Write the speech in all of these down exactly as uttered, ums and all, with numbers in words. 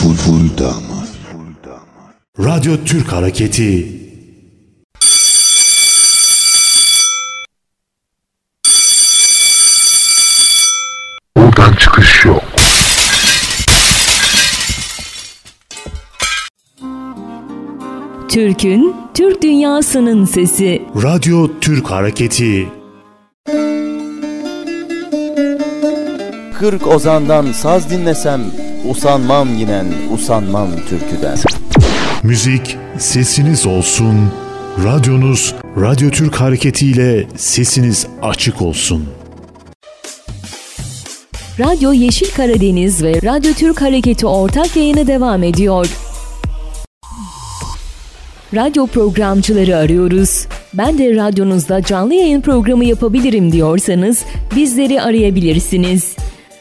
full full damar. Radyo Türk Hareketi. Buradan çıkış yok. Türk'ün, Türk dünyasının sesi. Radyo Türk Hareketi. Kırk ozandan saz dinlesem, usanmam yinen, usanmam türküden. Müzik sesiniz olsun. Radyonuz Radyo Türk Hareketi ile sesiniz açık olsun. Radyo Yeşil Karadeniz ve Radyo Türk Hareketi ortak yayını devam ediyor. Radyo programcıları arıyoruz. Ben de radyonuzda canlı yayın programı yapabilirim diyorsanız bizleri arayabilirsiniz.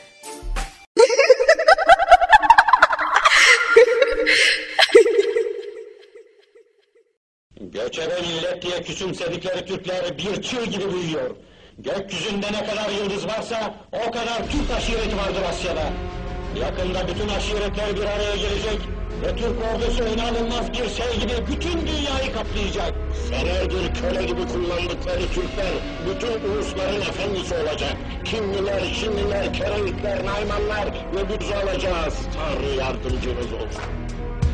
Göçebe millet diye küçümsedikleri Türkler bir tüy gibi büyüyor. Gökyüzünde ne kadar yıldız varsa o kadar Türk aşireti vardır Asya'da. Yakında bütün aşiretler bir araya gelecek ve Türk ordusu öne alınmaz bir şey gibi bütün dünyayı kaplayacak. Senelerdir köle gibi kullandıkları Türkler bütün ulusların efendisi olacak. Kimliler, Çinliler, Kerevikler, Naymanlar ve biz olacağız. Tanrı yardımcımız olsun.